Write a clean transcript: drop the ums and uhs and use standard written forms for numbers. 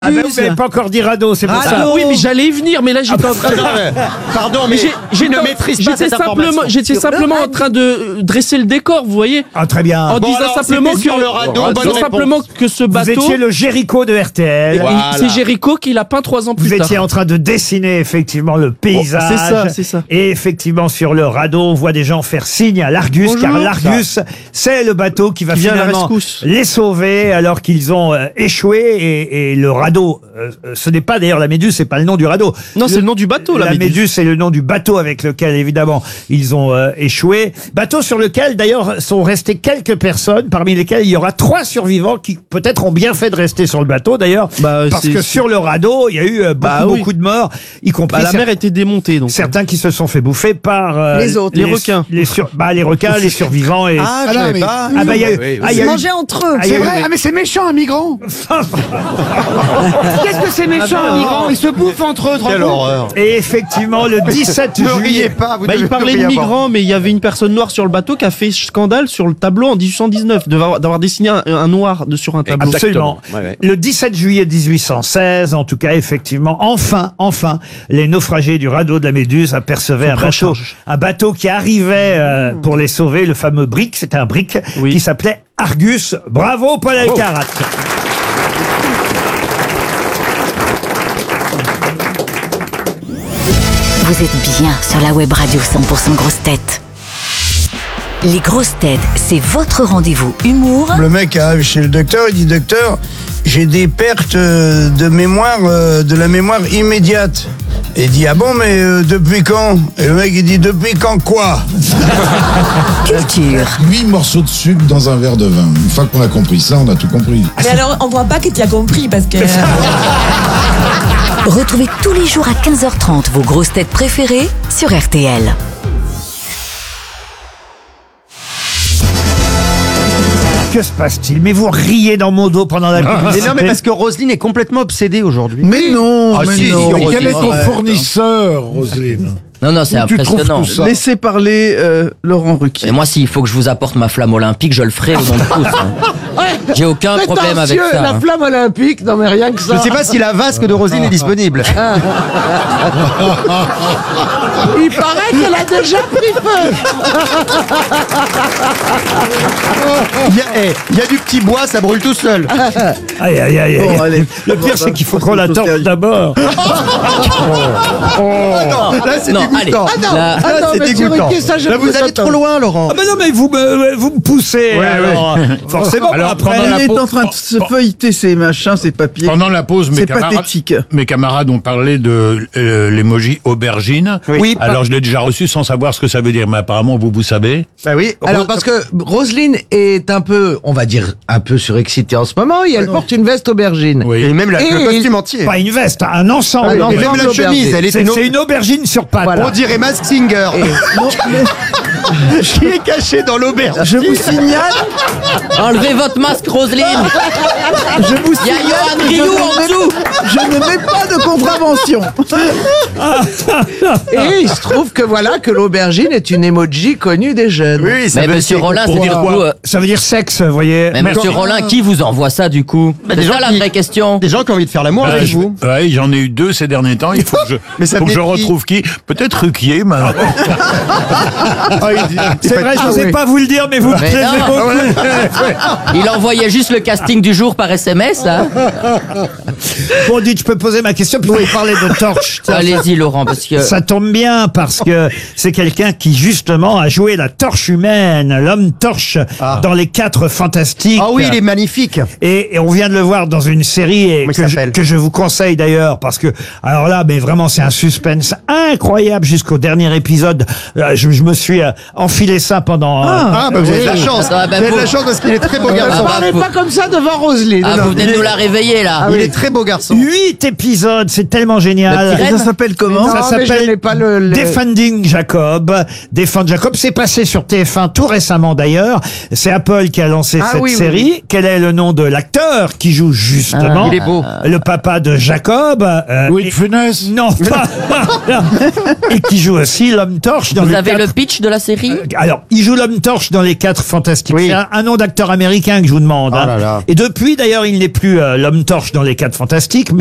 Ah ben vous n'avez pas encore dit radeau, c'est pour ça. Oui, mais j'allais y venir, mais là j'étais en train de... Pardon, mais je ne maîtrise pas cette information. J'étais simplement en train de dresser le décor, vous voyez. Ah très bien. En disant simplement sur le radeau, que ce Vous bateau, étiez le Jéricho de RTL. Voilà. c'est Jéricho qui l'a peint 3 ans plus Vous tard. étiez en train de dessiner effectivement le paysage. c'est ça. Et effectivement sur le radeau, on voit des gens faire signe à l'Argus, Bonjour. car l'Argus, c'est le bateau qui va Qui vient à la finalement rescousse. les sauver alors qu'ils ont échoué. Et le radeau, ce n'est pas d'ailleurs la Méduse, c'est pas le nom du radeau. Non, c'est le nom du bateau, La Méduse, c'est le nom du bateau avec lequel évidemment ils ont échoué. Bateau sur lequel d'ailleurs sont restées quelques personnes, parmi lesquelles il y aura 3 survivants qui peut-être ont bien fait de rester sur le bateau d'ailleurs, parce que sur le radeau il y a eu beaucoup de morts, y compris la mer était démontée, donc. certains qui se sont fait bouffer par Les autres. Les requins. les requins, les survivants et Je savais pas. ah bah il y a eu, Ils se mangeaient entre eux. ah, il y a eu- mais c'est méchant un migrant. Qu'est-ce que c'est méchant un migrant? Ils se bouffent entre eux. Quelle horreur. et effectivement le 17 Ne riez juillet pas, vous Bah, il devez parlait de rien voir. migrants, mais il y avait une personne noire sur le bateau qui a fait scandale sur le tableau en 1819, d'avoir dessiné un noir sur un tableau. Absolument. Le 17 juillet 1816, en tout cas, effectivement, enfin, les naufragés du radeau de la Méduse apercevaient un bateau qui arrivait pour les sauver, le fameux brick, c'était un brick Oui. qui s'appelait Argus. Bravo, Paul Alcarat. Vous êtes bien sur la web radio 100% grosses têtes. Les grosses têtes, c'est votre rendez-vous humour Le mec arrive chez le docteur, il dit docteur, j'ai des pertes de mémoire, de la mémoire immédiate. Et il dit ah bon mais depuis quand? Et le mec il dit depuis quand quoi? culture. 8 morceaux de sucre dans un verre de vin. Une fois qu'on a compris ça, on a tout compris. Mais alors, on voit pas que tu as compris parce que. Retrouvez tous les jours à 15h30 vos grosses têtes préférées sur RTL. Que se passe-t-il? Mais vous riez dans mon dos pendant la Mais publicité. non, mais parce que Roselyne est complètement obsédée aujourd'hui. Mais non, Ah, mais si, non. si, Mais quel est ton arrête. fournisseur, Roselyne? Non, non, c'est Où tu trouves impressionnant. tout ça? Laissez parler Laurent Ruquier. Et moi, s'il faut que je vous apporte ma flamme olympique, je le ferai au nom de tous. hein. J'ai aucun problème avec ça. La hein. flamme olympique, non mais rien que Je ça. ne sais pas si la vasque de Roselyne est disponible. Il paraît qu'elle a déjà pris feu. Il y a du petit bois, ça brûle tout seul. Aïe, aïe, aïe, aïe. Bon, allez. Le pire, c'est qu'il faut qu'on la torche d'abord. Là, c'est Non, dégoûtant. allez. non, Là, ah non, c'est mais dégoûtant. Ruquier, ça, je Là, peux vous allez t'entendre. trop loin, Laurent. Ah ben non, mais vous me poussez. alors, forcément, Alors, après. pendant la Il est pause- en train de se feuilleter ses machins, ses papiers. Pendant la pause, C'est pathétique. mes camarades ont parlé de l'emoji aubergine. Oui. Alors, je l'ai déjà reçu sans savoir ce que ça veut dire, mais apparemment, vous savez. Bah oui. Alors parce que Roselyne est un peu, on va dire, un peu surexcitée en ce moment et elle porte une veste aubergine. Oui. Et même Et le costume entier. Pas une veste, un ensemble. Ah, Et même la chemise, elle C'est était une aubergine sur pattes. On dirait Mask Singer. Qui est caché dans l'auberge. Je vous signale, enlevez votre masque, Roselyne. je vous Il y a signale Johan que Rioux en dessous. je ne mets pas de contravention. Et il se trouve que voilà que l'aubergine est une emoji connue des jeunes. Oui, ça Mais veut monsieur dire- Rollin, c'est pour du dire coup... quoi Ça veut dire sexe, vous voyez. Mais monsieur Rollin, qui vous envoie ça, du coup? des C'est gens ça la qui- vraie question. Des gens qui ont envie de faire l'amour avec vous. Ouais, j'en ai eu 2 ces derniers temps. Il faut que Mais ça faut que je venait de qui retrouve qui? Peut-être Ruquier, mais... C'est vrai, je n'osais pas vous le dire, mais vous me Mais plaisez non. beaucoup. Il envoyait juste le casting du jour par SMS, là. Bon, dites, je peux poser ma question, puis vous parler de torche. Tiens, Allez-y, Laurent, parce que... ça tombe bien parce que c'est quelqu'un qui justement a joué la torche humaine, l'homme torche dans les 4 Fantastiques. Ah oui, il est magnifique. Et on vient de le voir dans une série Comment il s'appelle que je vous conseille d'ailleurs parce que alors là, mais vraiment c'est un suspense incroyable jusqu'au dernier épisode. Je me suis enfilé ça pendant. Ah, bah vous avez de la Oui. chance. Attends, bah, vous avez de vous- la chance parce qu'il est très beau garçon. bah, Parlez faut- pas comme ça devant Roselyne. Ah, non. vous venez de nous la réveiller, là. Il est très beau garçon. 8 épisodes, c'est tellement génial. Et ça s'appelle comment? Ça mais je s'appelle n'ai pas le- Defending Jacob. Defend Jacob, c'est passé sur TF1 tout récemment d'ailleurs. C'est Apple qui a lancé cette oui, série. oui. Quel est le nom de l'acteur qui joue justement il est beau. le papa de Jacob? Louis de et- Funès. Non, pas. Et qui joue aussi l'homme torche dans Vous les avez le quatre- pitch de la série Alors, il joue l'homme torche dans les 4 Fantastiques. Oui. C'est un nom d'acteur américain que je vous demande. Oh hein. là là. Et depuis, d'ailleurs, il n'est plus l'homme torche dans les 4 Fantastiques, mais